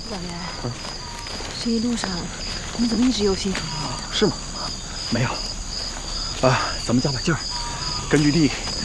老袁，这一路上你怎么一直忧心忡忡的？ 是吗？没有。咱们加把劲儿，根据地